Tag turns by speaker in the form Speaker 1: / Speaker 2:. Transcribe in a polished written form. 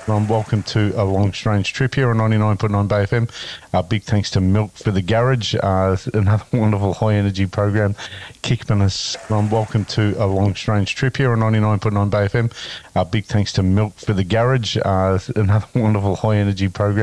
Speaker 1: Welcome to a long strange trip here on 99.9 Bay FM. Big thanks to Milk for the Garage, another wonderful high energy program. Kickman us. Welcome to a long strange trip here on 99.9 Bay FM. Big thanks to Milk for the Garage, another wonderful high energy program.